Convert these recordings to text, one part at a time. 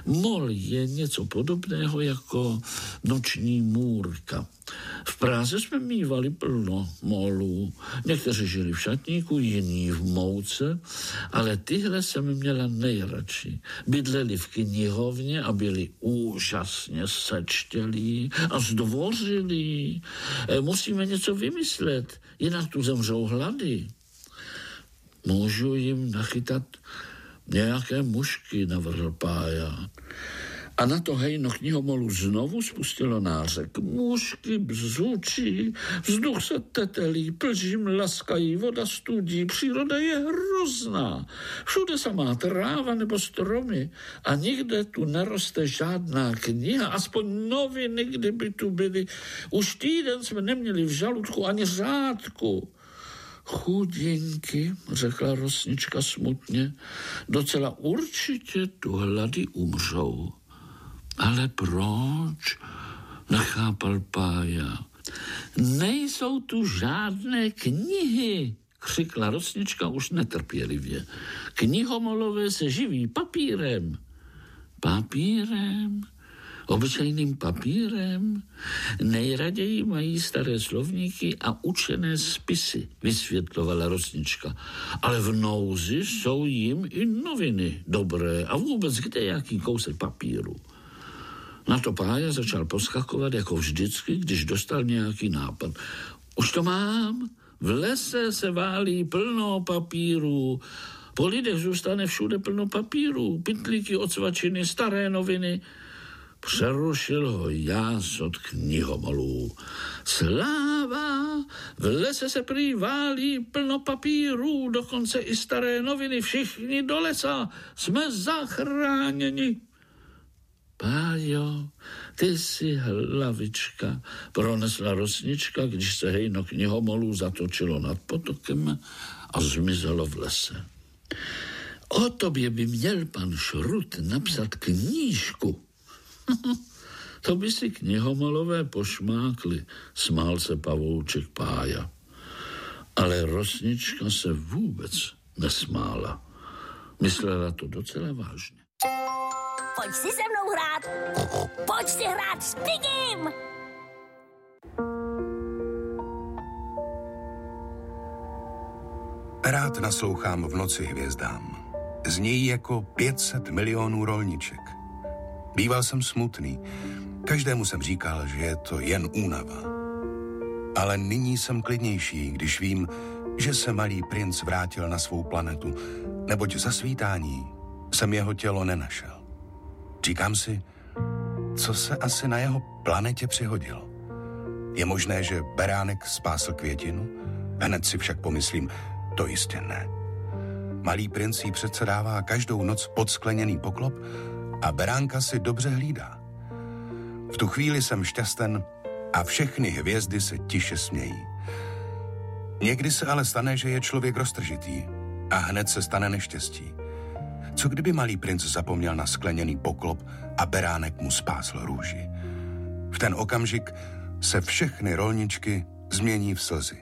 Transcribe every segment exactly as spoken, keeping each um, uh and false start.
Mol je něco podobného jako noční můrka. V Praze jsme mívali plno molů. Někteří žili v šatníku, jiní v mouce, ale tyhle jsem měla nejradši. Bydleli v knihovně a byli úžasně sečtělí a zdvořilí. E, musíme něco vymyslet, jinak tu zemřou hlady. Můžu jim nachytat nějaké mušky, navrhl Pája. A na to hejno knihomolu znovu spustilo nářek. Mušky bzučí, vzduch se tetelí, plži mlaskají, voda studí, příroda je hrozná. Všude samá tráva nebo stromy a nikde tu neroste žádná kniha, aspoň noviny, kdyby tu byly. Už týden jsme neměli v žaludku ani řádku. Chudinky, řekla Rosnička smutně, docela určitě tu hlady umřou. Ale proč? Nechápal Pája. Nejsou tu žádné knihy, křikla Rosnička už netrpělivě. Knihomolové se živí papírem. Papírem? Obyčejným papírem? Nejraději mají staré slovníky a učené spisy, vysvětlovala Rosnička. Ale v nouzi jsou jim i noviny dobré a vůbec kde jaký kousek papíru. Na to Pája začal poskakovat jako vždycky, když dostal nějaký nápad. Už to mám, v lese se válí plno papíru, po lidech zůstane všude plno papíru, pytlíky od svačiny, staré noviny. Přerušil ho jás od knihomolů. Sláva, v lese se prý válí plno papírů, dokonce i staré noviny, všichni do lesa, jsme zachráněni. Pájo, ty jsi hlavička, pronesla Rosnička, když se hejno knihomolů zatočilo nad potokem a zmizelo v lese. O tobě by měl pan Šrut napsat knížku. To by si knihomolové pošmákli, smál se pavouček Pája. Ale Rosnička se vůbec nesmála. Myslela to docela vážně. Pojď si se mnou hrát. Pojď si hrát s Pigim. Rád naslouchám v noci hvězdám. Znějí jako pět set milionů rolniček. Býval jsem smutný. Každému jsem říkal, že je to jen únava. Ale nyní jsem klidnější, když vím, že se malý princ vrátil na svou planetu, neboť za svítání jsem jeho tělo nenašel. Říkám si, co se asi na jeho planetě přihodilo. Je možné, že beránek spásl květinu? Hned si však pomyslím, to jistě ne. Malý princ jí přece dává každou noc podskleněný poklop a beránka si dobře hlídá. V tu chvíli jsem šťasten a všechny hvězdy se tiše smějí. Někdy se ale stane, že je člověk roztržitý a hned se stane neštěstí. Co kdyby malý princ zapomněl na skleněný poklop a beránek mu spásl růži? V ten okamžik se všechny rolničky změní v slzy.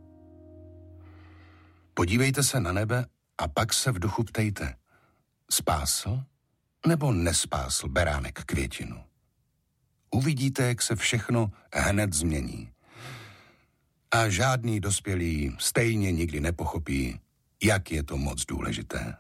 Podívejte se na nebe a pak se v duchu ptejte. Spásl nebo nespásl beránek květinu? Uvidíte, jak se všechno hned změní. A žádný dospělý stejně nikdy nepochopí, jak je to moc důležité.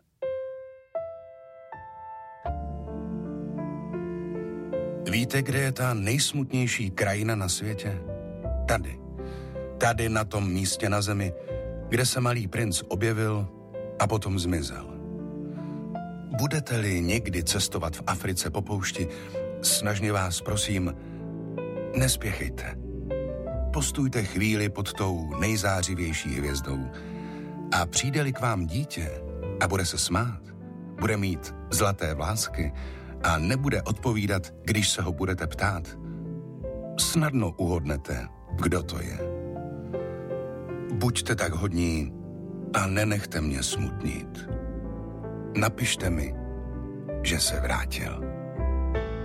Víte, kde je ta nejsmutnější krajina na světě? Tady. Tady na tom místě na zemi, kde se malý princ objevil a potom zmizel. Budete-li někdy cestovat v Africe po poušti, snažně vás prosím, nespěchejte. Postůjte chvíli pod tou nejzářivější hvězdou a přijde-li k vám dítě a bude se smát, bude mít zlaté vlásky a nebude odpovídat, když se ho budete ptát, snadno uhodnete, kdo to je. Buďte tak hodní a nenechte mě smutnit. Napište mi, že se vrátil.